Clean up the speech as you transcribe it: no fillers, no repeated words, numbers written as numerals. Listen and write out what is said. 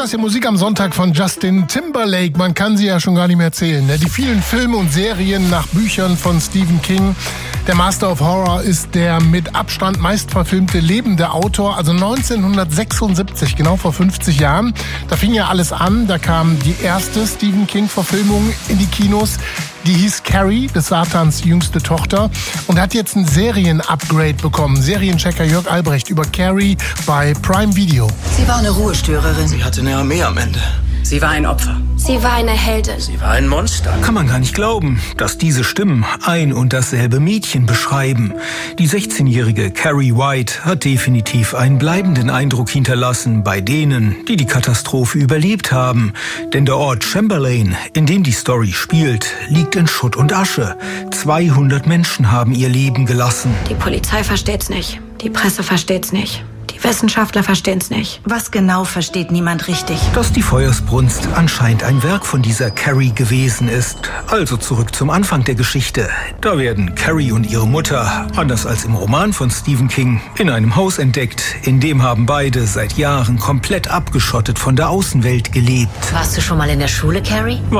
das hier Musik am Sonntag von Justin Timberlake. Man kann sie ja schon gar nicht mehr zählen. Die vielen Filme und Serien nach Büchern von Stephen King. Der Master of Horror ist der mit Abstand meistverfilmte lebende Autor. Also 1976, genau vor 50 Jahren. Da fing ja alles an. Da kam die erste Stephen King-Verfilmung in die Kinos. Die hieß Carrie, des Satans jüngste Tochter, und hat jetzt ein Serien-Upgrade bekommen. Serienchecker Jörg Albrecht über Carrie bei Prime Video. Sie war eine Ruhestörerin. Sie hatte eine Armee am Ende. Sie war ein Opfer. Sie war eine Heldin. Sie war ein Monster. Kann man gar nicht glauben, dass diese Stimmen ein und dasselbe Mädchen beschreiben. Die 16-jährige Carrie White hat definitiv einen bleibenden Eindruck hinterlassen bei denen, die die Katastrophe überlebt haben. Denn der Ort Chamberlain, in dem die Story spielt, liegt in Schutt und Asche. 200 Menschen haben ihr Leben gelassen. Die Polizei versteht's nicht. Die Presse versteht's nicht. Die Wissenschaftler verstehen's nicht. Was genau versteht niemand richtig? Dass die Feuersbrunst anscheinend ein Werk von dieser Carrie gewesen ist. Also zurück zum Anfang der Geschichte. Da werden Carrie und ihre Mutter, anders als im Roman von Stephen King, in einem Haus entdeckt. In dem haben beide seit Jahren komplett abgeschottet von der Außenwelt gelebt. Warst du schon mal in der Schule, Carrie?